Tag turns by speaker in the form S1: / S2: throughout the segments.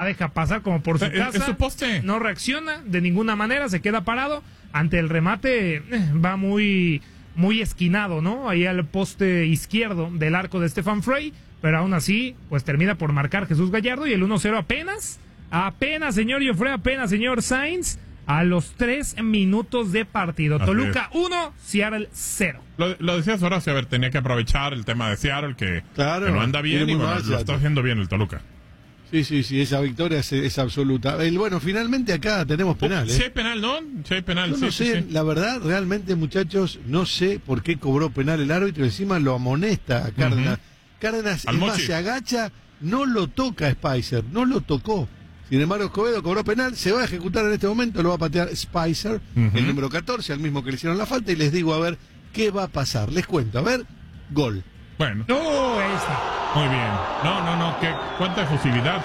S1: deja pasar como por su casa.
S2: Es su poste.
S1: No reacciona de ninguna manera, se queda parado. Ante el remate va muy esquinado, ¿no? Ahí al poste izquierdo del arco de Stefan Frey, pero aún así, pues termina por marcar Jesús Gallardo y el 1-0 apenas, señor Joffre, apenas, señor Sainz, a los 3 minutos de partido. Así Toluca 1, Seattle 0.
S2: Lo decías, Horacio, a ver, tenía que aprovechar el tema de Seattle, que no anda bien, y bueno, lo está haciendo bien el Toluca.
S3: Sí, esa victoria es absoluta. Bueno, finalmente acá tenemos penal.
S2: Sí hay penal, ¿no? Sí hay penal.
S3: Yo no sé, la verdad, realmente, muchachos, no sé por qué cobró penal el árbitro, encima lo amonesta a Cárdenas. Cárdenas, es más, se agacha, no lo toca a Spicer, no lo tocó. Sin embargo, Escobedo cobró penal, se va a ejecutar en este momento, lo va a patear Spicer, el número 14, al mismo que le hicieron la falta, y les digo, a ver, ¿qué va a pasar? Les cuento, a ver, gol.
S2: Bueno.
S1: ¡No! Ahí está.
S2: Muy bien. No, cuánta efusividad.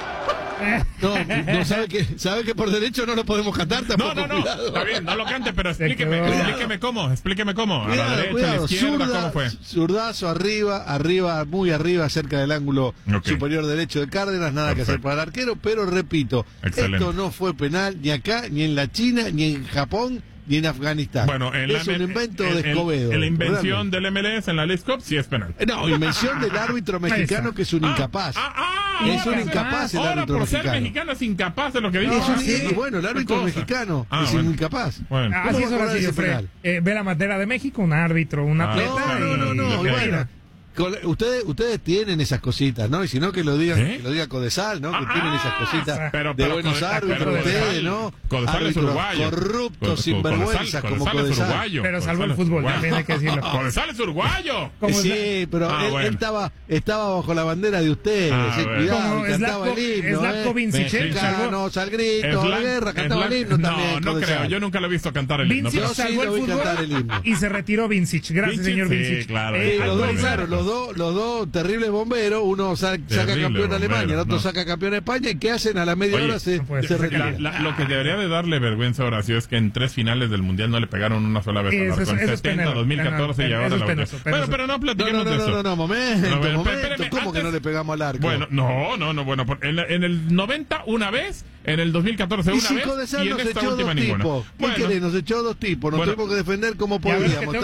S3: No, sabe que por derecho no lo podemos cantar tampoco.
S2: No, está bien, no lo cante, pero explíqueme cómo. A la derecha, a la izquierda, ¿cómo fue?
S3: Zurdazo arriba, muy arriba, cerca del ángulo superior derecho de Cárdenas, nada que hacer para el arquero, pero repito, esto no fue penal ni acá, ni en la China, ni en Japón, ni en Afganistán.
S2: Bueno,
S3: es un invento de Escobedo.
S2: En la invención del MLS, en la League Cup, sí es penal.
S3: No, invención del árbitro mexicano, que es un incapaz. Es un incapaz el árbitro
S2: por
S3: mexicano.
S2: Ser mexicano es incapaz de lo que dice.
S3: Bueno, el árbitro mexicano es un incapaz.
S1: Bueno. Así es, ahora sí, ve la bandera de México, un árbitro, un atleta.
S3: No. Bueno, ustedes tienen esas cositas, ¿no? Y si no, que lo diga Codesal, ¿no? Que tienen esas cositas de buenos árbitros, ustedes, ¿no?
S2: Codesal es uruguayo.
S3: Corruptos, sinvergüenzas, como Codesal.
S1: Pero salvó el fútbol, también hay que decirlo.
S2: Codesal es uruguayo.
S3: Sí, pero él estaba bajo la bandera de ustedes. Cuidado, cantaba el himno.
S1: Slavko Vincic,
S3: Mexicanos al grito, la guerra, cantaba el himno también.
S2: No creo, yo nunca lo he visto cantar el himno.
S1: Vincic salvó el fútbol y se retiró Vincic. Gracias, señor Vincic.
S2: Sí, claro.
S3: Los dos terribles bomberos, uno saca campeón de Alemania, el otro saca campeón de España, y ¿qué hacen? A la media hora se retiran.
S2: Lo que debería de darle vergüenza a Horacio es que en 3 finales del Mundial no le pegaron una sola vez al arco, en 70, 2014 y ahora la última. Bueno, pero no platiquemos de eso.
S3: No, momento, ¿cómo que no le pegamos al arco?
S2: Bueno, bueno, en el 90 una vez, en el 2014 una vez, y en esta última ninguna.
S3: ¿Qué querés? Nos echó 2 tipos, nos tuvimos que defender como podíamos.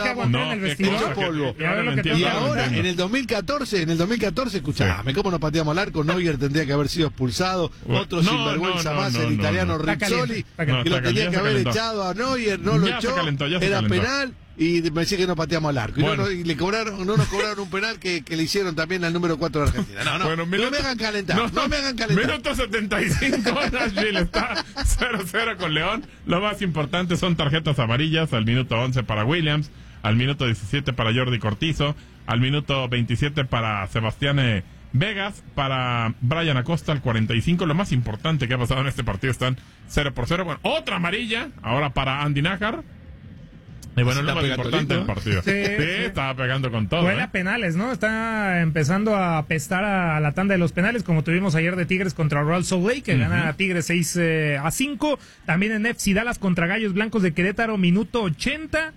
S3: Y ahora, en el 2014, escuchame, ¿cómo nos pateamos al arco? Neuer tendría que haber sido expulsado, otro sinvergüenza más, el italiano Rizzoli, que lo tenía que haber echado a Neuer, no lo echó, era penal, y me decía que no pateamos al arco. Y le cobraron, no nos cobraron un penal que le hicieron también al número 4 de Argentina. No me hagan calentar, no me hagan calentar.
S2: Minuto 75, Nashville está 0-0 con León. Lo más importante son tarjetas amarillas, al minuto 11 para Williams, al minuto 17 para Jordi Cortizo, al minuto 27 para Sebastián Vegas, para Brian Acosta al 45. Lo más importante que ha pasado en este partido, están 0-0. Bueno, otra amarilla ahora para Andy Nájar. Y bueno, lo más importante del partido. Sí, estaba pegando con todo.
S1: Buena penales, ¿no? Está empezando a apestar a la tanda de los penales, como tuvimos ayer de Tigres contra Real Salt Lake, que gana a Tigres 6-5. También en FC Dallas contra Gallos Blancos de Querétaro, minuto 80.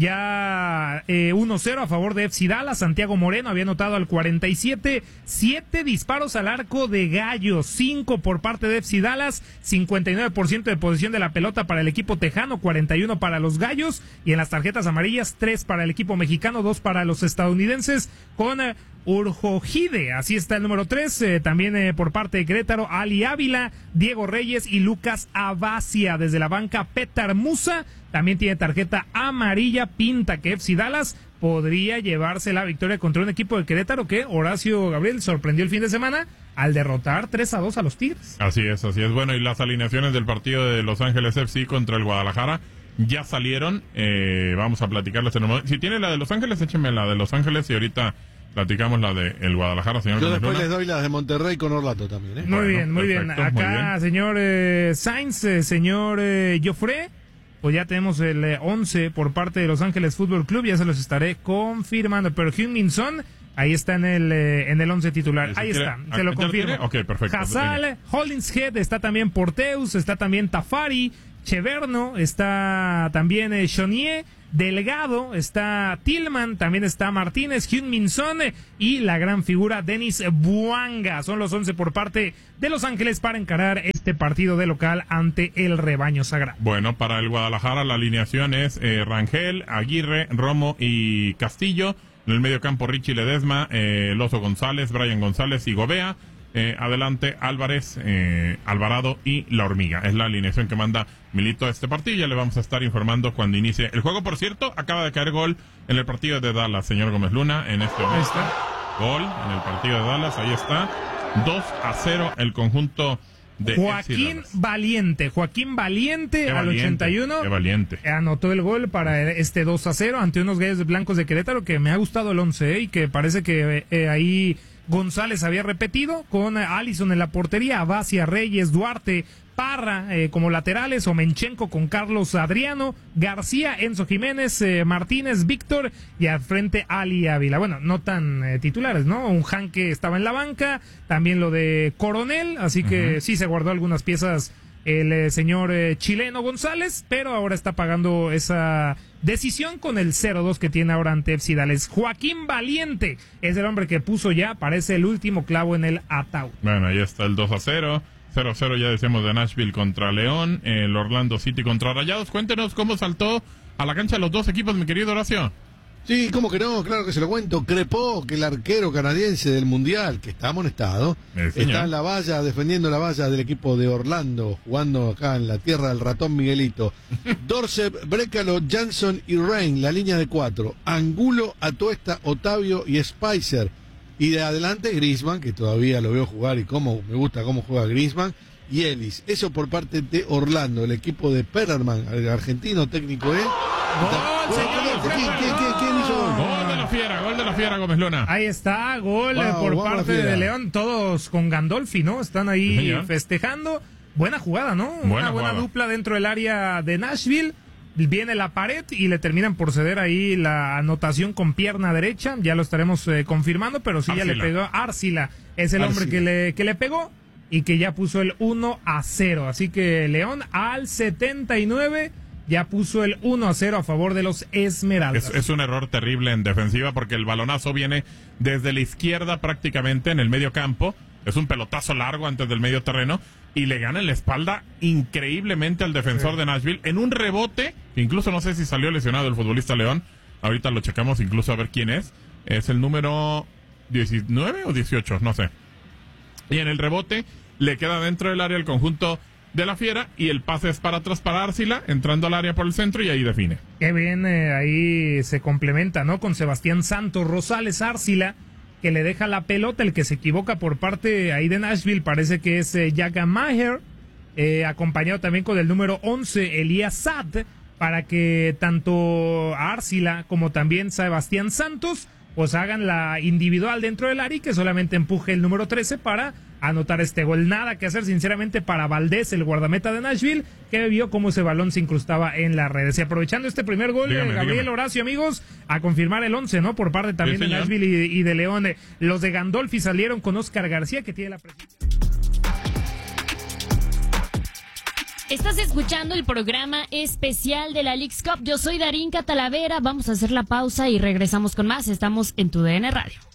S1: Ya 1-0 a favor de FC Dallas. Santiago Moreno había anotado al 47. 7 disparos al arco de Gallos, 5 por parte de FC Dallas, 59% de posesión de la pelota para el equipo tejano, 41 para los Gallos, y en las tarjetas amarillas 3 para el equipo mexicano, 2 para los estadounidenses, con Urjojide, así está el número 3, también por parte de Querétaro, Ali Ávila, Diego Reyes y Lucas Abacia. Desde la banca, Petar Musa también tiene tarjeta amarilla, pinta que FC Dallas podría llevarse la victoria contra un equipo de Querétaro que Horacio Gabriel sorprendió el fin de semana al derrotar 3-2 a los Tigres.
S2: Así es. Bueno, y las alineaciones del partido de Los Ángeles FC contra el Guadalajara ya salieron. Vamos a platicarles en un momento. Si tiene la de Los Ángeles, échenme la de Los Ángeles y ahorita platicamos la de el Guadalajara, señor.
S3: Yo después les doy las de Monterrey con Orlato también,
S1: Muy bien. Acá, señor Sainz, señor Joffre, pues ya tenemos el 11 por parte de Los Ángeles Fútbol Club, ya se los estaré confirmando, pero Heung-min Son ahí está en el 11 titular. Ahí está, se lo confirmo.
S2: Okay, perfecto.
S1: Hazal, Hollingshead, está también Porteus, está también Tafari, Cheverno, está también Chonier, Delgado, está Tillman, también está Martínez, Heung-min Son y la gran figura Denis Bouanga. Son los 11 por parte de Los Ángeles para encarar este partido de local ante el rebaño sagrado.
S2: Bueno, para el Guadalajara la alineación es Rangel, Aguirre, Romo y Castillo. En el medio campo Richie Ledesma, Loso González, Brian González y Gobea. Adelante Álvarez, Alvarado y La Hormiga. Es la alineación que manda Milito a este partido. Ya le vamos a estar informando cuando inicie el juego. Por cierto, acaba de caer gol en el partido de Dallas, señor Gómez Luna. En este momento, gol en el partido de Dallas. Ahí está. 2-0 el conjunto de
S1: Joaquín Valiente al 81.
S2: Qué valiente.
S1: Anotó el gol para este 2-0 ante unos Gallos Blancos de Querétaro, que me ha gustado el 11 y que parece que ahí González había repetido con Allison en la portería, Abacia, Reyes, Duarte, Parra como laterales, Omenchenko con Carlos Adriano, García, Enzo Jiménez, Martínez, Víctor y al frente Ali Ávila. Bueno, no tan titulares, ¿no? Un Han que estaba en la banca, también lo de Coronel, así que sí se guardó algunas piezas el señor chileno González, pero ahora está pagando esa decisión con el 0-2 que tiene ahora ante FC Dallas. Joaquín Valiente es el hombre que puso ya, parece el último clavo en el ataúd.
S2: Bueno, ahí está el 2-0. 0-0 ya decíamos de Nashville contra León, el Orlando City contra Rayados. Cuéntenos cómo saltó a la cancha los dos equipos, mi querido Horacio.
S3: Sí, cómo que no, claro que se lo cuento. Crepó, que el arquero canadiense del Mundial, que está amonestado, está en la valla, defendiendo la valla del equipo de Orlando, jugando acá en la tierra del ratón Miguelito. Dorcep, Brécalo, Jansson y Rain, la línea de 4. Angulo, Atuesta, Otavio y Spicer. Y de adelante Griezmann, que todavía lo veo jugar y cómo me gusta cómo juega Griezmann, y Ellis. Eso por parte de Orlando, el equipo de Pererman, el argentino técnico,
S1: ¡Gol, señor!
S3: ¿Quién hizo gol?
S2: Gol de la fiera, Gómez Luna.
S1: Ahí está, gol por parte de León, todos con Gandolfi, ¿no? Están ahí festejando. Buena jugada, ¿no? Una buena dupla dentro del área de Nashville. Viene la pared y le terminan por ceder ahí la anotación con pierna derecha. Ya lo estaremos confirmando, pero sí
S2: Arcila.
S1: Ya le pegó. Arcila es el hombre que le pegó y que ya puso el 1-0. Así que León al 79 ya puso el 1-0 a favor de los Esmeraldas.
S2: Es un error terrible en defensiva porque el balonazo viene desde la izquierda prácticamente en el medio campo. Es un pelotazo largo antes del medio terreno y le gana en la espalda increíblemente al defensor de Nashville en un rebote. Incluso no sé si salió lesionado el futbolista León. Ahorita lo checamos incluso a ver quién es. Es el número 19 o 18, no sé. Y en el rebote le queda dentro del área el conjunto de la fiera y el pase es para atrás para Arcila, entrando al área por el centro y ahí define.
S1: Qué bien, ahí se complementa, ¿no? Con Sebastián Santos, Rosales, Arcila, que le deja la pelota, el que se equivoca por parte ahí de Nashville, parece que es Jaga Maher, acompañado también con el número 11, Elías Sad, para que tanto Arcila como también Sebastián Santos pues hagan la individual dentro del área y que solamente empuje el número 13 para anotar este gol. Nada que hacer sinceramente para Valdés, el guardameta de Nashville, que vio cómo ese balón se incrustaba en las redes. Y aprovechando este primer gol, Gabriel Horacio, amigos, a confirmar el 11, ¿no? Por parte también de Nashville y de León. Los de Gandolfi salieron con Oscar García, que tiene la presencia.
S4: Estás escuchando el programa especial de la Leagues Cup. Yo soy Darín Catalavera. Vamos a hacer la pausa y regresamos con más. Estamos en tu DN Radio.